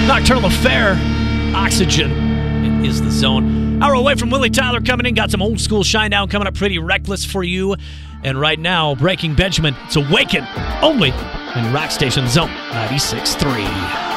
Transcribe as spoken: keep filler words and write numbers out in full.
Nocturnal Affair, Oxygen. It is the zone. Hour away from Willie Tyler coming in. Got some old school Shinedown coming up. Pretty Reckless for you. And right now, Breaking Benjamin. It's Awaken only in Rock Station Zone ninety-six point three.